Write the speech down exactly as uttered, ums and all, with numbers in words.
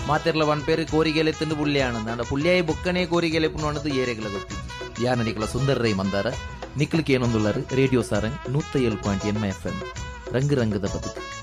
ಮಾತೆರ್ಲ ಒಂದ್ ಪೇರು ಕೋರಿಗೆಲೆತ್ತಂದು ಪುಳ್ಳಿಯಾಣ ಅಂಡ ಪುಳ್ಳಿಯಾಯಿ ಬೊಕ್ಕನೇ ಕೋರಿಗೆಲೆಪ್ಪು ಅನ್ನೋದು ಏರೆಗಳ ಗೊತ್ತಿ ಯಾನ ನಿಕಲ ಸುಂದರ ರೈ ಮಂದಾರ ನಿಕ್ಲಿಕ್ಕೆ ಏನೊಂದುಳ್ಳರು ರೇಡಿಯೋ ಸಾರಂಗ್ ನೂತ್ತ ಏಳು ಪಾಯಿಂಟ್ ಎನ್ ಎಫ್ ಎಂ ರಂಗು ರಂಗದ ಬದುಕು.